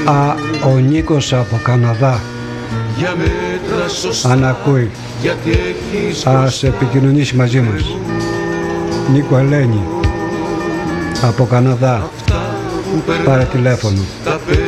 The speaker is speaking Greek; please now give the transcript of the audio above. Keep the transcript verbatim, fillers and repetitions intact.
Α, ο Νίκος από Καναδά. Αν ακούει, ας επικοινωνήσει μαζί μας. Νίκο Ελένη από Καναδά. Πάρε τηλέφωνο.